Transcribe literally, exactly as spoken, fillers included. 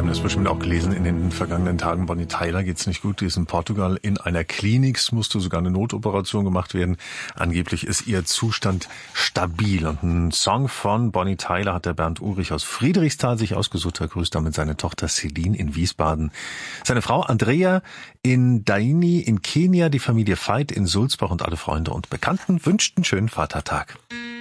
haben das bestimmt auch gelesen in den vergangenen Tagen. Bonnie Tyler geht's nicht gut. Die ist in Portugal in einer Klinik. Es musste sogar eine Notoperation gemacht werden. Angeblich ist ihr Zustand stabil. Und einen Song von Bonnie Tyler hat der Bernd Ulrich aus Friedrichsthal sich ausgesucht. Er grüßt damit seine Tochter Celine in Wiesbaden, seine Frau Andrea in Daini in Kenia, die Familie Veit in Sulzbach und alle Freunde und Bekannten wünschten schönen Vatertag.